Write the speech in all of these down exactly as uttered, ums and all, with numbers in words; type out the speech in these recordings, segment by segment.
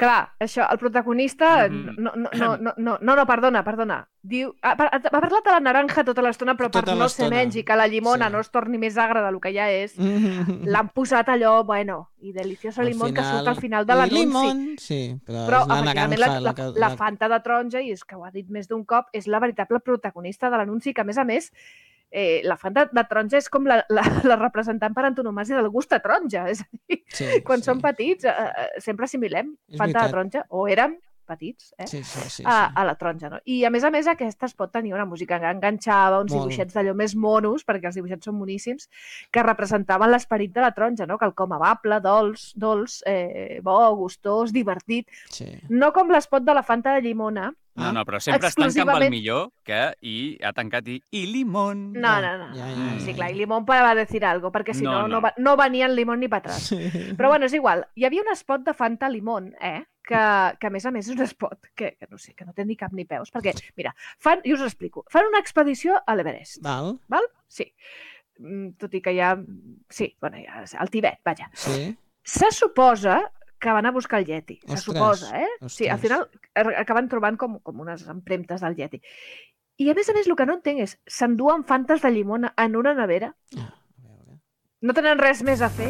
clar, això, el protagonista... No, no, no, no, no, no, no perdona, perdona. Diu, ha, ha parlat de la naranja tota l'estona, però per no ser menys i que la llimona no es torni més agra del que ja és, l'han posat allò, bueno, i delicioso limón que surt al final de l'anunci. Sí, però, però efectivament la, la, la Fanta de taronja, i és que ho ha dit més d'un cop, és la veritable protagonista de l'anunci, que a més a més Eh, la Fanta de taronja és com la, la, la representant per antonomàsia del gust de taronja. És a dir, sí, quan sí. som petits eh, sempre assimilem és Fanta veritat. De taronja, o érem petits, eh? sí, sí, sí, a, sí. a la taronja. No? I a més a més aquesta es pot tenir una música que enganxava, uns Molt. dibuixets d'allò més monos, perquè els dibuixets són boníssims, que representaven l'esperit de la taronja, no? Quelcom amable, dolç, dolç eh, bo, gustós, divertit. Sí. No com l'espot de la Fanta de llimona. No, no, però sempre es tanca amb el millor, que i ha tancat i, i limón. No, no, no. Ja, ja, ja. Sí, clar, i limón para decir algo, perquè si no, no, no, no, no venien limón ni para atrás. Sí. Però bueno, és igual. Hi havia un spot de Fanta limón, eh? Que, que a més a més és un spot que, que no sé, que no té ni cap ni peus, perquè, mira, fan, i us ho explico, fan una expedició a l'Everest. Val. Val? Sí. Tot i que ja... Sí, bueno, ja, al Tibet, vaja. Sí. Se suposa que van a buscar el Yeti, se ostres, suposa, eh? Ostres. Sí, al final acaben trobant com, com unes empremtes del Yeti. I a més a més el que no entenc és, s'enduen Fantes de llimona en una nevera? Ah, a veure. No tenen res més a fer?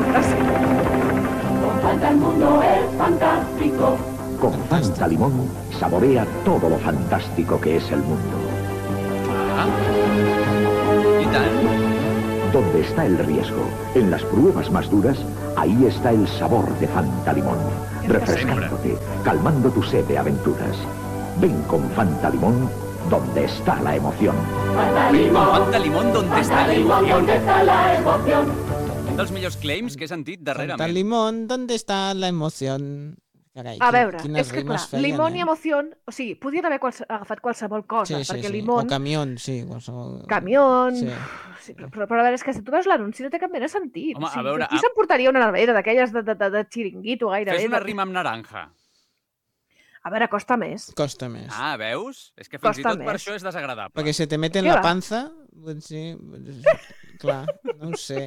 Con Fanta el mundo es fantástico. Con Fanta Limón saborea todo lo fantástico que es el mundo. Ah, i tant. Donde está el riesgo, en las pruebas más duras, ahí está el sabor de Fanta Limón, refrescándote, calmando tu sed de aventuras. Ven con Fanta Limón, donde está la emoción. Fanta Limón, Fanta Limón, donde está la emoción. ¿Dónde está la emoción? Un dels millors claims que he sentit darrerament. Fanta Limón, donde está la emoción. Carai, a veure, és que clar, feien, limón eh? i emoció, o sigui, podien haver quals, agafat qualsevol cosa, sí, sí, perquè sí. limón... O camión, sí. Qualsevol... Camión... Sí. Sí, però, però, però a veure, és que si tu veus l'anunci no té cap mena de sentit. Home, o sigui, a veure... Qui a... s'emportaria una nevera d'aquelles de, de, de, de xiringuito gairebé? Fes una rima amb naranja. A veure, costa més. Costa més. Ah, veus? És que fins costa i tot més. per això és desagradable. Perquè se te mete en la panza... Sí, clar, no ho sé.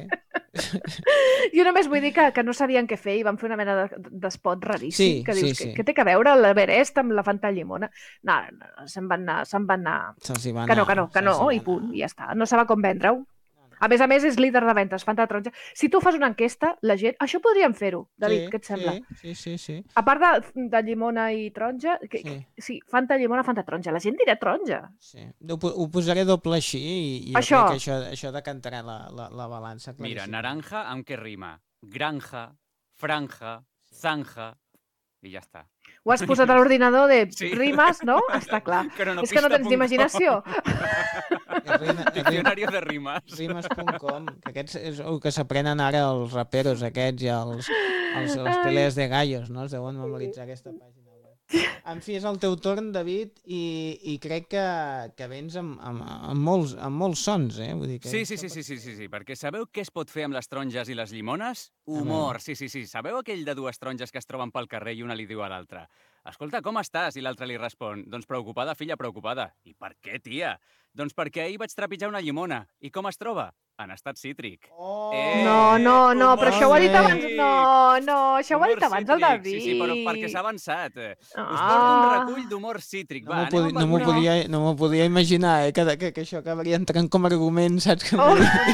Jo només vull dir que, que no sabien què fer i van fer una mena d'espot raríssim. Sí, que dius, sí, sí. Què té que veure l'Everest amb la Fanta llimona? No, no, no se'n van anar... Se'n van anar... Se'ls hi va que anar. no, que no, que no, i punt, i ja està. No sabia com vendre-ho. A més a més, és líder de ventes, Fanta de taronja. Si tu fas una enquesta, la gent... Això podríem fer-ho, David, sí, què et sembla? Sí, sí, sí. A part de, de llimona i taronja, que, sí. sí, Fanta, llimona, Fanta, taronja. La gent dirà taronja. Sí. Ho, ho posaré doble així i, i això. Jo crec que això, això decantarà la, la, la balança. Mira, naranja amb què rima? Granja, franja, zanja... I ja està. Ho has posat a l'ordinador de sí. rimes, no? Està clar. No, no, és que no tens d'imaginació. Diccionari de rimes. Rimes punt com, que aquests és el que s'aprenen ara els raperos aquests i els, els, els pelees de gallos, no? Es deuen memoritzar aquesta pàgina. En fi, és el teu torn, David, i, i crec que, que vens amb, amb, amb, molts, amb molts sons, eh? Vull dir que sí, sí, sí, sí, sí, sí, sí, perquè sabeu què es pot fer amb les taronges i les llimones? Humor, sí, sí, sí. Sabeu aquell de dues taronges que es troben pel carrer i una li diu a l'altra: escolta, com estàs? I l'altra li respon: doncs preocupada, filla, preocupada. I per què, tia? Doncs perquè ahir vaig trepitjar una llimona. I com es troba? En estat cítric. Oh, eh, no, no, no, però això ho ha dit abans. No, no, això ho ha dit abans el David. Sí, sí, però perquè s'ha avançat. Ah. Us porto un recull d'humor cítric. Va, no m'ho podia, podia, no podia imaginar, eh, que, que, que això acabaria entrant com a argument, saps? Que oh.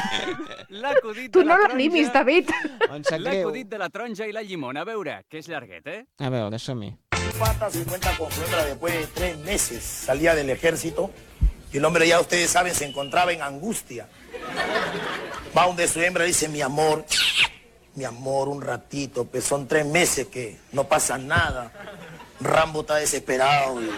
Tu no l'animis, David. L'acudit de la taronja i la llimona. A veure, que és llarguet, eh? A veure, som-hi. Un pata se encuentra con su hembra después de tres meses. Salía del ejército y el hombre, ya ustedes saben, se encontraba en angustia. Va donde su hembra, dice: mi amor, mi amor, un ratito, pues son tres meses que no pasa nada. Rambo está desesperado. Y...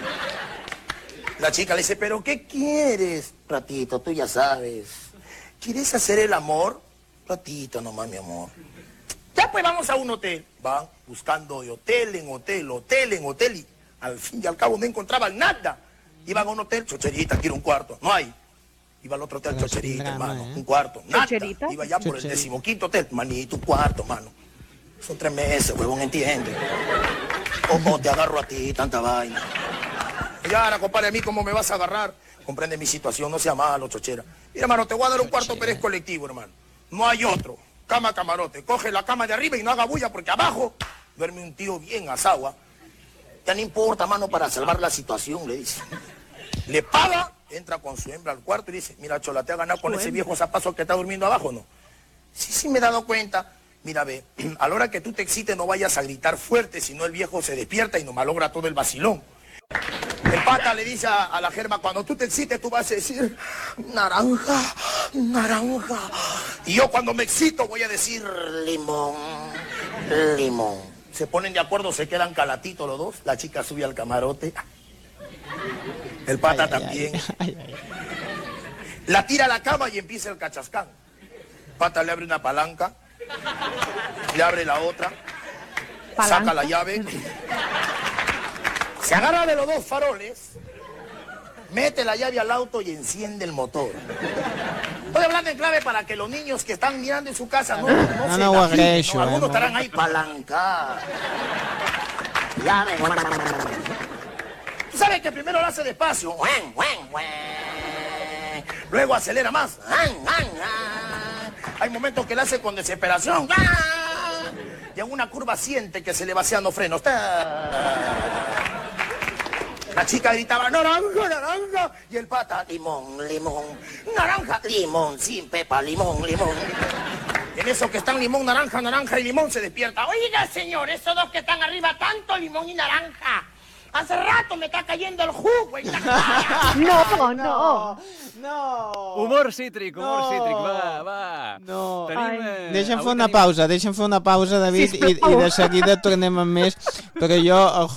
la chica le dice: pero ¿qué quieres? Ratito, tú ya sabes. ¿Quieres hacer el amor? Ratito nomás, mi amor. Ya pues vamos a un hotel. Van buscando de hotel en hotel, hotel en hotel, y al fin y al cabo no encontraban nada. Iban a un hotel, chocherita, quiero un cuarto. No hay. Iba al otro hotel, pero chocherita, drama, hermano, ¿eh? Un cuarto, nada. ¿Chocherita? Iba ya por Chocherita. El decimoquinto hotel, manito, un cuarto, mano. Son tres meses, huevón, entiende. ¿Cómo te agarro a ti, tanta vaina? Y ahora, compadre, a mí, ¿cómo me vas a agarrar? Comprende mi situación, no sea malo, chochera. Mira, hermano, te voy a dar un cuarto, pero es colectivo, hermano. No hay otro. Cama, camarote. Coge la cama de arriba y no haga bulla, porque abajo duerme un tío bien asagua. Ya no importa, mano, para salvar la situación, le dice. Le paga, entra con su hembra al cuarto y dice, mira, Chola, ¿te ha ganado con ese viejo zapazo que está durmiendo abajo, no? Sí, sí, me he dado cuenta. Mira, ve, a la hora que tú te excites no vayas a gritar fuerte, si no el viejo se despierta y nos malogra todo el vacilón. El pata le dice a, a la germa, cuando tú te excites tú vas a decir, naranja, naranja. Y yo cuando me excito voy a decir, limón, limón. Se ponen de acuerdo, se quedan calatitos los dos. La chica sube al camarote. El pata ay, también. Ay, ay, ay, ay. La tira a la cama y empieza el cachascán. El pata le abre una palanca, le abre la otra, ¿palanca? Saca la llave, se agarra de los dos faroles, mete la llave al auto y enciende el motor. Estoy hablando en clave para que los niños que están mirando en su casa no, no, no se no, imaginen, ¿no? Algunos eh, estarán ahí palanca. Llave. Tú sabes que primero lo hace despacio. Luego acelera más. Hay momentos que lo hace con desesperación. Y en una curva siente que se le vacían los frenos. La chica gritaba, naranja, naranja. Y el pata, limón, limón. Naranja, limón, sin pepa, limón, limón. En eso que están limón, naranja, naranja y limón se despierta. Oiga, señor, esos dos que están arriba, tanto limón y naranja. Hace rato me está cayendo el jugo en la cara. No, no. No. Humor cítric, humor no. cítric, va, va. No. Tenim, eh, deixa'm fer una tenim... pausa, deixa'm fer una pausa, David, i, i de seguida tornem amb més, perquè jo el